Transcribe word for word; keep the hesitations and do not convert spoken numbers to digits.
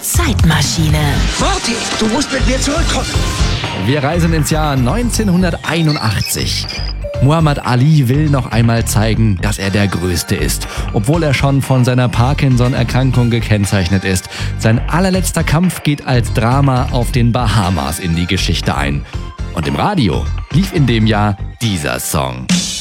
Zeitmaschine. Marty, du musst mit mir zurückkommen. Wir reisen ins Jahr neunzehnhunderteinundachtzig. Muhammad Ali will noch einmal zeigen, dass er der Größte ist, obwohl er schon von seiner Parkinson-Erkrankung gekennzeichnet ist. Sein allerletzter Kampf geht als Drama auf den Bahamas in die Geschichte ein. Und im Radio lief in dem Jahr dieser Song.